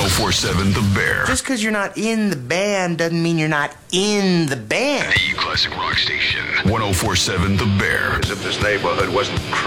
1047 The Bear. Just because you're not in the band doesn't mean you're not in the band. The classic rock station. 1047 The Bear. As if this neighborhood wasn't crowded